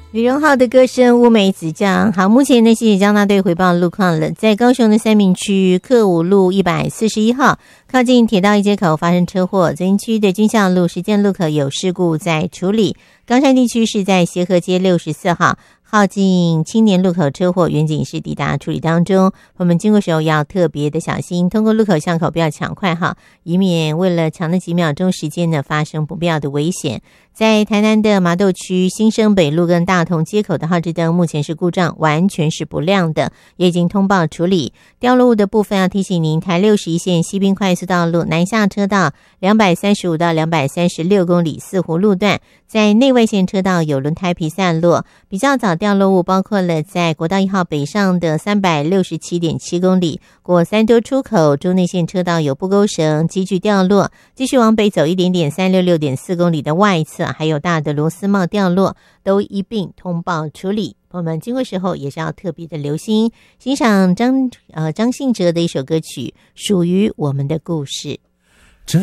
李荣浩的歌声乌梅子酱。好，目前呢，谢谢江大队回报路况了。在高雄的三民区克武路141号靠近铁道一街口发生车祸，泽营区的军校路实践路口有事故在处理。冈山地区是在协和街64号靠近青年路口车祸，远警是抵达处理当中。我们经过时候要特别的小心，通过路口巷口不要抢快哈，以免为了抢那几秒钟时间呢发生不必要的危险。在台南的麻豆区新生北路跟大同街口的号志灯目前是故障，完全是不亮的，也已经通报处理。掉落物的部分要提醒您，台61线西滨快速道路南下车道235到236公里四湖路段，在内外线车道有轮胎皮散落，比较早掉落物包括了在国道1号北上的367.7公里，过三州出口中内线车道有不勾绳急剧掉落，继续往北走一点点366.4公里的外侧还有大的螺丝帽掉落，都一并通报处理。朋友们经过时候也是要特别的留心，欣赏张信哲的一首歌曲《属于我们的故事》。